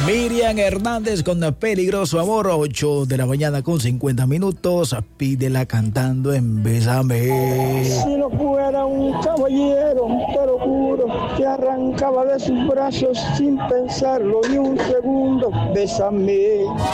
Miriam Hernández con Peligroso Amor, 8 de la mañana con 50 minutos. Pídela cantando en Bésame. Si no fuera un caballero, te lo juro, te arrancaba de sus brazos sin pensarlo ni un segundo. Bésame.